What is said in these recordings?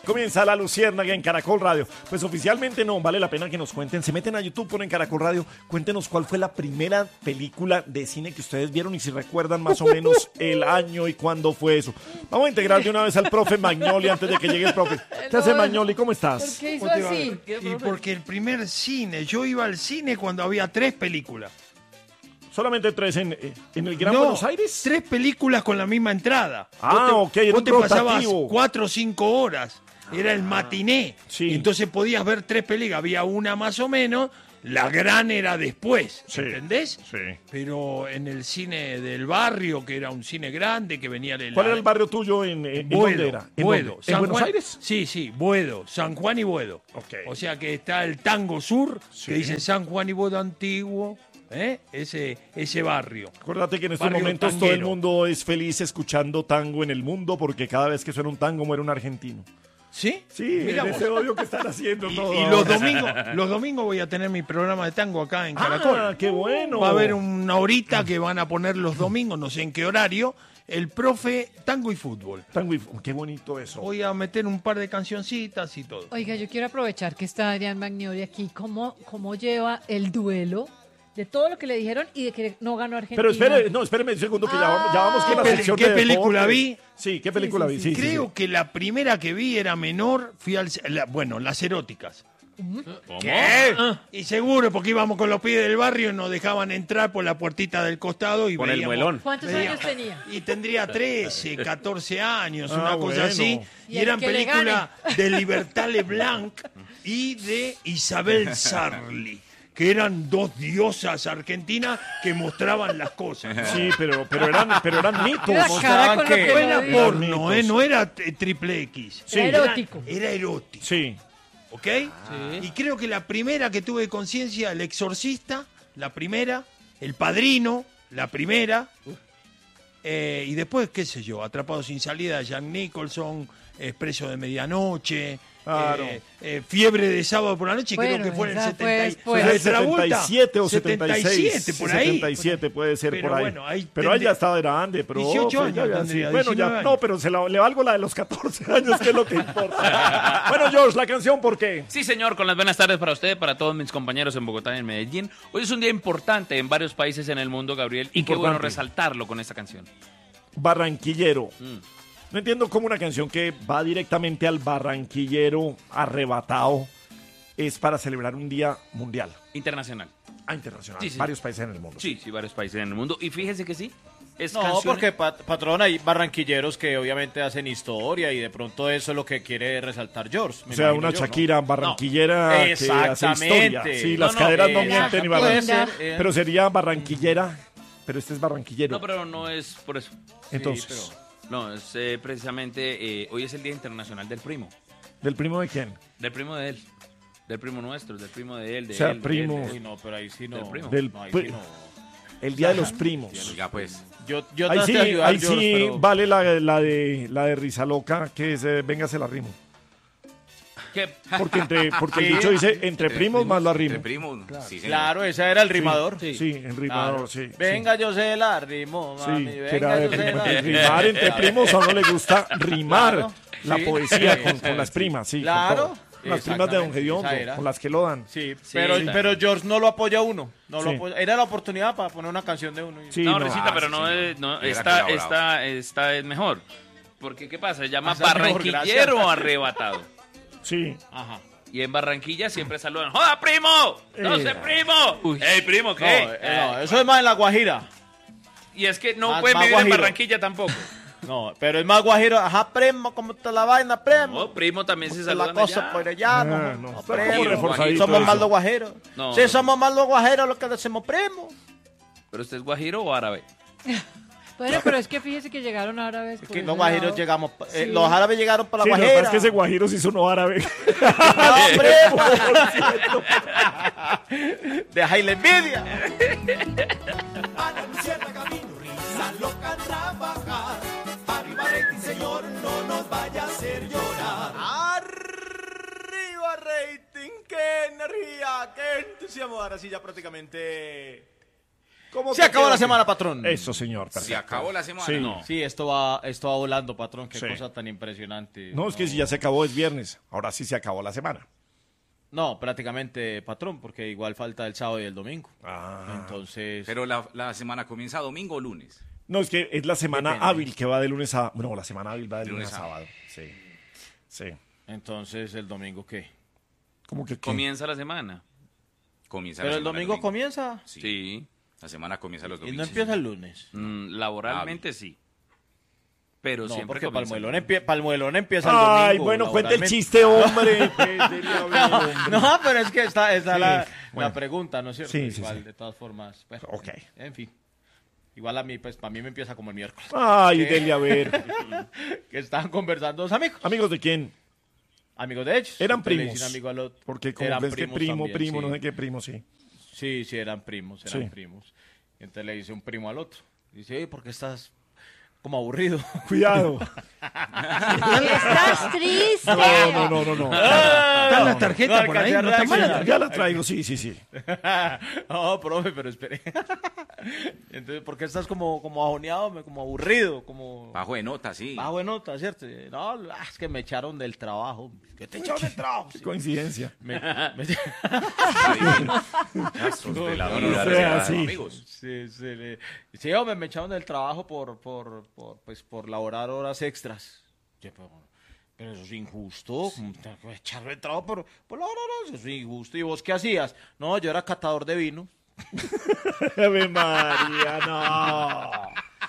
Comienza La Luciérnaga en Caracol Radio. Pues oficialmente no, vale la pena que nos cuenten. Se meten a YouTube, ponen Caracol Radio. Cuéntenos cuál fue la primera película de cine que ustedes vieron y si recuerdan más o menos el año y cuándo fue eso. Vamos a integrar de una vez al profe Magnoli antes de que llegue el profe. ¿Qué hace Magnoli? ¿Cómo estás? ¿Por qué hizo así? Y porque el primer cine, yo iba al cine cuando había 3 películas. ¿Solamente 3 en el Gran No, Buenos Aires? 3 películas con la misma entrada. Ok, era Vos un te pasabas rotativo. 4 o 5 horas. Era el matiné. Sí. Y entonces podías ver 3 películas. Había una más o menos. La gran era después. Sí. ¿Entendés? Sí. Pero en el cine del barrio, que era un cine grande, que venía de ¿Cuál era el barrio tuyo? ¿En dónde era? ¿En Buedo. dónde? ¿En Buenos Aires? Sí, Buedo. San Juan y Buedo. Ok. O sea que está el Tango Sur, Sí. que dice San Juan y Buedo Antiguo. Ese barrio. Acuérdate que en estos Barrio momentos todo el tanguero. mundo es feliz escuchando tango en el mundo porque cada vez que suena un tango muere un argentino. ¿Sí? Sí, Mira en vos. ese odio que están haciendo todo. Y los domingos voy a tener mi programa de tango acá en Caracol. ¡Ah, qué bueno! Va a haber una horita que van a poner los domingos, no sé en qué horario, el profe tango y fútbol. Tango y... Qué bonito eso. Voy a meter un par de cancioncitas y todo. Oiga, yo quiero aprovechar que está Adrián Magnoli aquí. ¿Cómo lleva el duelo de todo lo que le dijeron y de que no ganó Argentina? Pero espéreme un segundo que ya vamos que la sección ¿Qué de película deportes. vi? Sí, ¿qué película vi? Sí, Creo que la primera que vi era menor, fui las eróticas. ¿Qué? Y seguro, porque íbamos con los pibes del barrio y nos dejaban entrar por la puertita del costado y Con el veíamos- muelón. ¿Cuántos años tenía? Y tendría 13, 14 años, Ah, una cosa bueno. así. Y Y el eran que le películas de Libertad Leblanc y de Isabel Sarli, que eran 2 diosas argentinas que mostraban las cosas. Sí, pero eran mitos. Mira la cara con lo que No era lo dijo. porno, mitos. no era triple X. Sí. Era erótico. Era erótico. Sí. ¿Ok? Y creo que la primera que tuve conciencia, El Exorcista, la primera, El Padrino, la primera, y después, qué sé yo, Atrapado sin salida, Jack Nicholson, Expreso de medianoche, Claro. Fiebre de sábado por la noche, Bueno, creo que fue en el esa fue 70 después. la de Fue Travolta, 77 o 76. 77, por ahí. 77 puede ser Pero por ahí. bueno, ahí pero ahí tendría- ya estaba grande, pero 18 años ya, tendría, sí. Bueno, 19 ya años. no, pero le valgo la de los 14 años, que es lo que importa. Bueno, George, la canción, ¿por qué? Sí, señor, con las buenas tardes para usted, para todos mis compañeros en Bogotá y en Medellín. Hoy es un día importante en varios países en el mundo, Gabriel, y qué bueno Importante. resaltarlo con esta canción. Barranquillero. No entiendo cómo una canción que va directamente al barranquillero arrebatado es para celebrar un día mundial. Internacional. Internacional. Sí, sí. Varios países en el mundo. Sí, varios países en el mundo. Y fíjese que sí, es No, canción... porque patrón, hay barranquilleros que obviamente hacen historia y de pronto eso es lo que quiere resaltar George. me O sea, imagino una yo, ¿no? Shakira barranquillera que hace Exactamente. historia. Sí, No, las no, caderas no exacto. mienten y Puede Puede barranquillera. ser, Pero sería barranquillera, pero este es barranquillero. No, pero no es por eso. Entonces, No, es precisamente, hoy es el Día Internacional del Primo. ¿del primo de quién? Del primo de él. Del primo nuestro, del primo de él, de O sea, él. de primo. él, de Uy, él. no, pero ahí sí no. Del primo. Del No, ahí pri- sí no. El día de los primos. Oiga, pues. Yo Ahí traté sí, de ayudar, ahí George, sí pero- vale la de Risa Loca, que es Venga, se la rimo. ¿Qué? Porque el Sí. dicho dice, entre primos más lo arrimo. Entre primos, sí, señor. Claro, ese era el rimador. Sí, en rimador, sí. Venga, yo sé la rimo, Sí, mami. que era Venga, yo sé la rimar entre primos, a uno le gusta rimar Claro, la sí. poesía con las primas, sí. con Claro. todo. Con las primas de Don Exactamente, Gediondo, esa era. con las que lo dan. Sí, Sí, pero, sí. pero George no lo apoya a uno. No lo Sí. apoya. Era la oportunidad para poner una canción de uno. Sí, No, no. Risita, pero sí, no señor. es, no, Hubiera esta colaborado. es mejor. Porque, ¿qué pasa? Se llama Esa es mejor, barranquillero gracias. arrebatado. Sí. Ajá. Y en Barranquilla siempre saludan, ¡joda, primo! ¡No sé, primo! ¡Ey, primo, No, qué! no, eso es más en la Guajira. Y es que no Más- pueden más vivir en guajiro. Barranquilla tampoco. No, pero es más guajiro. Ajá, primo, ¿cómo está la vaina, primo? No, primo también se ¿Cómo está saludan la cosa allá. por allá? Ah, No, no, no, está primo. como reforzadito Somos eso. más los guajeros. No, Sí, no. somos más los guajeros los que decimos primo. ¿Pero usted es guajiro o árabe? Bueno, pero es que fíjese que llegaron árabes. Es por que ese los guajeros lado. llegamos. Sí. Los árabes llegaron para Sí, la lo que pasa guajera. es que ese guajiro sí sonó árabe. Deja y la envidia. A la luciérnaga vino Risa Loca a trabajar. Arriba rating, señor, no nos vaya a hacer llorar. Arriba rating, qué energía, qué entusiasmo. Ahora sí ya prácticamente ¿Cómo Se te acabó quedó? la semana, patrón. Eso, señor. ¿Se perfecto. acabó la semana? Sí. No. Sí, esto va volando, patrón. Qué Sí. cosa tan impresionante. No, es que si ya se acabó es viernes. Ahora sí se acabó la semana. No, prácticamente, patrón, porque igual falta el sábado y el domingo. Ah. Entonces, Pero la semana comienza domingo o lunes. No, es que es la semana Depende. hábil que va de lunes a... No, la semana hábil va de lunes a sábado. Sí. Sí. entonces ¿el domingo qué? ¿Cómo que qué? Comienza la semana. Comienza Pero la el semana domingo comienza Sí. La semana comienza los y domingos. no empieza el lunes. Laboralmente sí. Pero No, siempre porque comienza Palmuelón empieza el domingo. Ay, bueno, cuenta el laboralmente. chiste, hombre. Cuéntele, hombre. No, pero es que está Sí, la bueno. pregunta, ¿no es cierto? Sí, sí, Igual, sí. de todas formas. Bueno, Ok. En fin. Igual a mí, pues, para mí me empieza como el miércoles. Ay, dele a ver. Que estaban conversando dos amigos. ¿Amigos de quién? Amigos de ellos. Eran Entonces le primos. dicen amigo al otro. Porque como Eran ves que primos primo, también, primo, sí. no sé qué primo, sí. Sí, eran primos. Sí. Y entonces le dice un primo al otro. Dice, oye, ¿por qué estás como aburrido? Cuidado. Estás triste. No. ¿Están las tarjetas no por ahí? alcancé a ¿No están mal las reaccionar. Ya la traigo, sí. No, profe, pero espere. Entonces, ¿por qué estás como bajoneado, como aburrido, como Bajo de nota, sí. bajo de nota, cierto? No, es que me echaron del trabajo. ¿Qué te echaron del trabajo? Qué coincidencia. Astros de la No, vida, no sea real, así. amigos. Sí, hombre, me echaron del trabajo por laborar horas extras. Sí, pero eso es injusto. ¿Cómo tengo que echarme del trabajo por laborar horas? Eso es injusto. ¿Y vos qué hacías? No, yo era catador de vino. Ave María, no.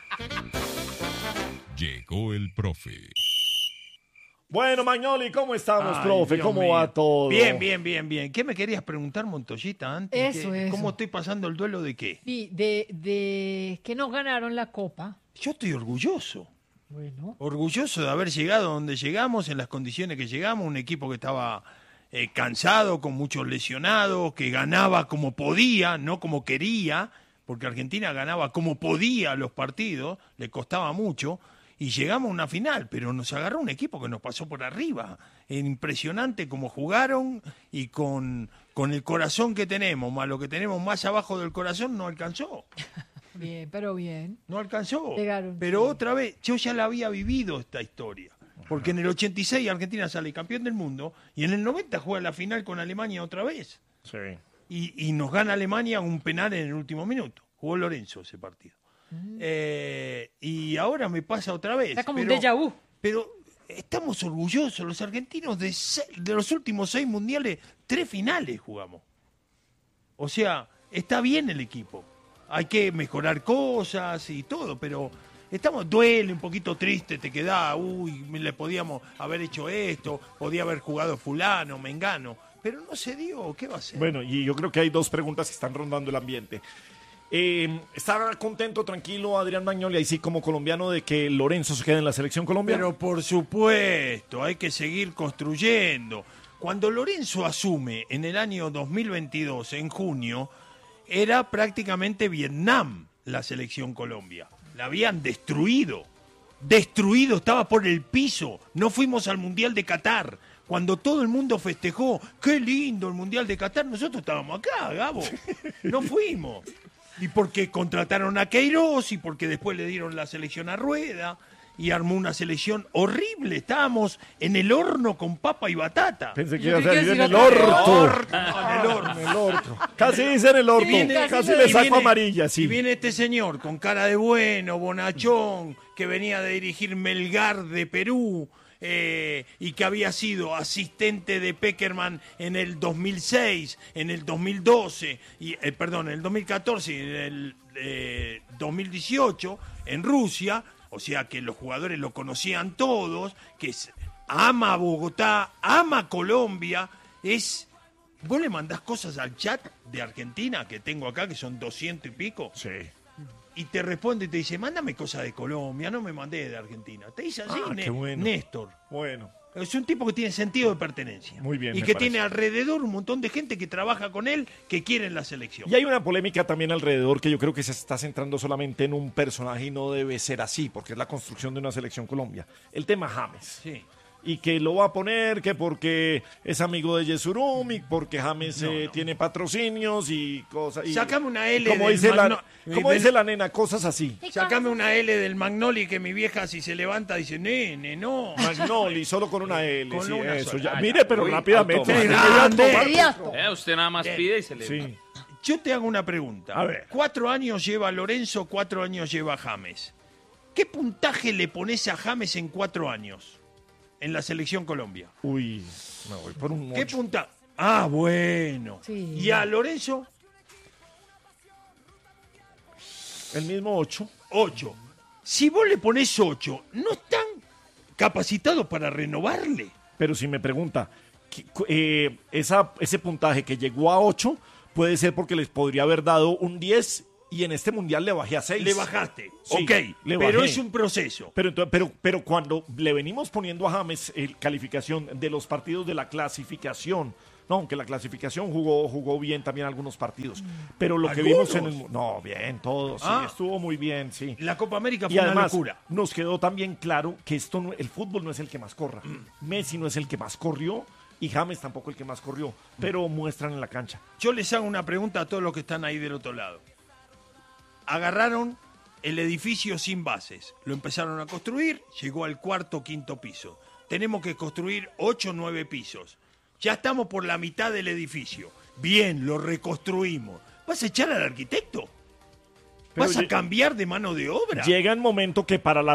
Llegó el profe. Bueno, Magnoli, ¿cómo estamos, Ay, profe? Dios ¿Cómo mío. va todo? Bien. ¿Qué me querías preguntar, Montoyita, antes? Eso. ¿Cómo estoy pasando el duelo de qué? Sí, de que no ganaron la copa. Yo estoy orgulloso. Bueno. Orgulloso de haber llegado donde llegamos, en las condiciones que llegamos, un equipo que estaba cansado, con muchos lesionados, que ganaba como podía, no como quería, porque Argentina ganaba como podía los partidos, le costaba mucho, y llegamos a una final, pero nos agarró un equipo que nos pasó por arriba. Impresionante cómo jugaron y con el corazón que tenemos, más lo que tenemos más abajo del corazón, no alcanzó. Bien, pero bien. No alcanzó. Llegaron, Pero sí. otra vez, yo ya la había vivido esta historia. Porque en el 86 Argentina sale campeón del mundo y en el 90 juega la final con Alemania otra vez. Sí. Y nos gana Alemania un penal en el último minuto. Jugó Lorenzo ese partido. Y ahora me pasa otra vez. Está como un déjà vu. Pero estamos orgullosos, los argentinos de los últimos 6 mundiales, 3 finales jugamos. O sea, está bien el equipo. Hay que mejorar cosas y todo, pero duele un poquito triste, te queda, le podíamos haber hecho esto, podía haber jugado fulano, mengano, pero no se dio, ¿qué va a ser? Bueno, y yo creo que hay dos preguntas que están rondando el ambiente. ¿Está contento, tranquilo, Adrián Magnoli, ahí sí como colombiano, de que Lorenzo se quede en la selección Colombia? Pero por supuesto, hay que seguir construyendo. Cuando Lorenzo asume en el año 2022, en junio, era prácticamente Vietnam la selección Colombia. La habían destruido. Destruido, estaba por el piso. No fuimos al Mundial de Qatar. Cuando todo el mundo festejó, qué lindo el Mundial de Qatar, nosotros estábamos acá, Gabo. No fuimos. Y porque contrataron a Queiroz y porque después le dieron la selección a Rueda y armó una selección horrible. Estábamos en el horno con papa y batata. Pensé que Yo iba a creí que salir en iba el a salir orto. En el horno. En el orto. Casi dice en el orto. Casi le y saco viene- amarilla, sí. Y viene este señor con cara de bueno, bonachón, que venía de dirigir Melgar de Perú y que había sido asistente de Peckerman en el 2006, en el 2012, en el 2014 y en el 2018 en Rusia. O sea que los jugadores lo conocían todos, ama Bogotá, ama Colombia, vos le mandás cosas al chat de Argentina, que tengo acá, que son 200 y pico, Sí. y te responde y te dice, mándame cosas de Colombia, no me mandé de Argentina. Te dice así, Qué bueno. Néstor. Bueno. Es un tipo que tiene sentido de pertenencia. Muy bien, Y me que parece. tiene alrededor un montón de gente que trabaja con él, que quieren la selección. Y hay una polémica también alrededor que yo creo que se está centrando solamente en un personaje y no debe ser así, porque es la construcción de una selección Colombia. El tema James. Sí. y que lo va a poner, que porque es amigo de Yesurumi, porque James tiene patrocinios y cosas. Y, Sácame una L como del dice Magno- como dice la nena, cosas así. Sácame una L del Magnoli que mi vieja si se levanta dice, nene, no. Magnoli, solo con una L. Con sí, una eso. sola. Ya. Ah, Mire, ya. pero Uy, rápidamente. automático. Usted nada más pide y se le... Sí. Yo te hago una pregunta. A ver. 4 años lleva Lorenzo, 4 años lleva James. ¿Qué puntaje le pones a James en 4 años en la selección Colombia? Uy, me voy por un ¿Qué 8. puntaje? Ah, bueno. Sí. ¿Y a Lorenzo? El mismo 8. 8. Si vos le pones 8, ¿no están capacitados para renovarle? Pero si me pregunta, ese puntaje que llegó a 8 puede ser porque les podría haber dado un 10 y en este mundial le bajé a 6. Le bajaste. Sí, ok, le pero bajé. es un proceso. Pero cuando le venimos poniendo a James calificación de los partidos de la clasificación, no, aunque la clasificación jugó bien también algunos partidos, pero lo que vimos en el... No, bien, todos, sí, estuvo muy bien, sí. La Copa América fue Y una además, locura. nos quedó también claro que el fútbol no es el que más corra. Messi no es el que más corrió y James tampoco el que más corrió, pero muestran en la cancha. Yo les hago una pregunta a todos los que están ahí del otro lado. Agarraron el edificio sin bases, lo empezaron a construir, llegó al 4º o 5º piso. Tenemos que construir 8 o 9 pisos. Ya estamos por la mitad del edificio. Bien, lo reconstruimos. ¿Vas a echar al arquitecto? Pero ¿Vas a cambiar de mano de obra? Llega el momento que para la